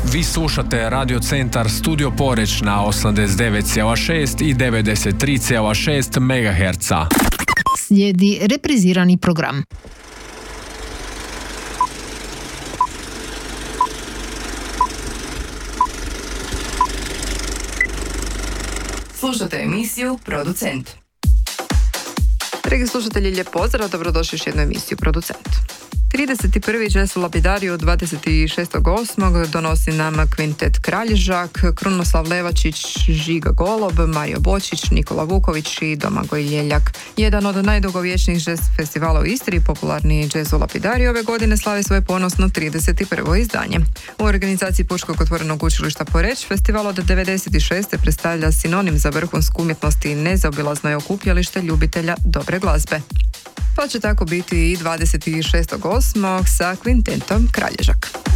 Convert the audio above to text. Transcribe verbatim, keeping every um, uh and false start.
Vi slušate Radio Centar Studio Poreč na osamdeset devet zarez šest i devedeset tri zarez šest megaherca. Slijedi reprizirani program. Slušate emisiju Producent. Dragi slušatelji, lijep pozdrav, dobrodošli još jednu emisiju Producent. trideset prvi Jazz u Lapidariju dvadeset šestog osmog donosi nam kvintet Kralježak, Krunoslav Levačić, Žiga Golob, Mario Bočić, Nikola Vuković i Domagoj Ljeljak. Jedan od najdugovječnijih jazz festivala u Istri, popularni Jazz u Lapidariju ove godine slavi svoje ponosno trideset prvo izdanje. U organizaciji Pučkog otvorenog učilišta Poreč festival od devedeset šeste predstavlja sinonim za vrhunsku umjetnost i nezaobilazno je okupljalište ljubitelja dobre glazbe. Pa će tako biti i dvadeset šestog osmog sa kvintetom Kralježak.